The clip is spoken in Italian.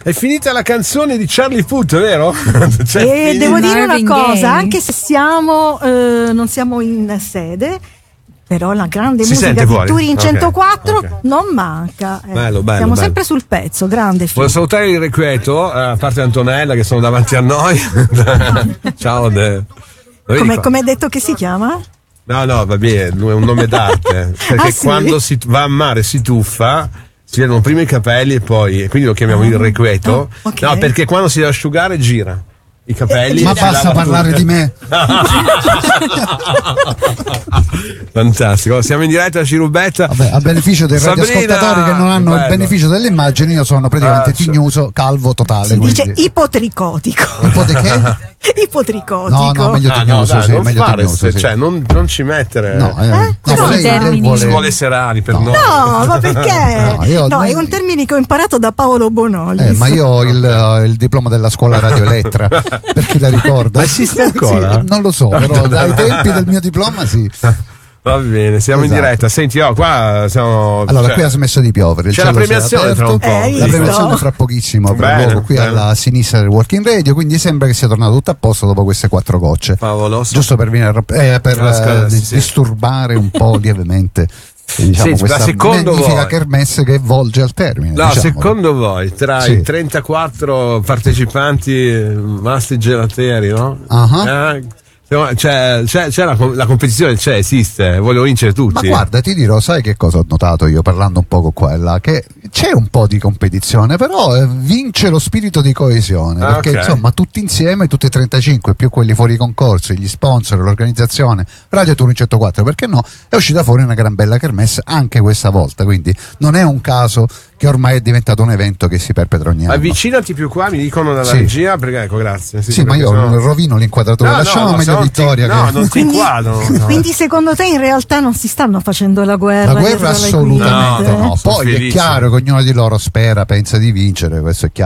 È finita la canzone di Charlie Puth, vero? E devo dire una Marvin cosa, Gaye. anche se non siamo in sede, però la grande Si musica sente di fuori? Turin Ok, 104 ok. non manca. Bello, bello, Siamo bello. sempre sul pezzo, grande film. Voglio salutare il Requieto, a parte Antonella che sono davanti a noi. Ciao. Come hai detto che si chiama? No, va bene, è un nome d'arte. Perché Sì? quando si va a mare si tuffa, si vedono prima i capelli e quindi lo chiamiamo il Requieto. ok. No, perché quando si deve asciugare gira i capelli. Ma e si basta lava parlare tutto. di me. Fantastico, siamo in diretta a Cirubetta. Vabbè, a beneficio dei Sabrina, radioascoltatori che non hanno il bello. beneficio delle immagini, io sono praticamente tignoso, calvo totale. Si dice quindi- ipotricotico. Un po' di che? Ipotricotico. No, meglio tignoso, dai, sì, non meglio fare tignoso, sì. cioè, non ci mettere. No, no, Sono lei termini. vuole... Si vuole serali per noi. No, ma perché? No, io- No, è un termine che ho imparato da Paolo Bonolli. Ma io ho il diploma della scuola Radio Elettra, perché la ricordo. Ma esiste ancora? Sì, non lo so, però dai tempi del mio diploma sì. Va bene, siamo in Esatto. diretta. Senti, qua siamo. Allora, cioè, qui ha smesso di piovere. Il c'è la cielo si è premiazione tra un aperto. po'. Hai La visto? premiazione fra pochissimo avrà Bene, luogo qui bene. alla sinistra del Walking Radio, quindi sembra che sia tornato tutto a posto dopo queste 4 gocce. Favoloso. Giusto per venire Sì, sì. disturbare un po' lievemente diciamo, Senti, ma questa secondo magnifica voi- kermesse che volge al termine. No, diciamolo. secondo voi, tra Sì. i 34 partecipanti masti gelateri, no? Ah. C'è la competizione, esiste, voglio vincere Ma tutti. guarda, ti dirò, sai che cosa ho notato io parlando un poco qua e là? Che c'è un po' di competizione, però vince lo spirito di coesione, Ah, perché ok. insomma tutti insieme, tutti e 35, più quelli fuori concorso, gli sponsor, l'organizzazione, Radio Turin 104, perché no, è uscita fuori una gran bella kermesse anche questa volta, quindi non è un caso che ormai è diventato un evento che si perpetra ogni anno. Avvicinati più qua, mi dicono dalla Sì. regia, perché ecco, grazie. Sì, ma perché io sennò- rovino l'inquadratura, No, lasciamo no, meglio se non ti- Vittoria no, che... non ti Quindi, inquadro. no. quindi secondo te in realtà non si stanno facendo la guerra? La guerra dietro le assolutamente quinte? no. Sono Poi è felice. chiaro che ognuno di loro spera, pensa di vincere, questo è chiaro.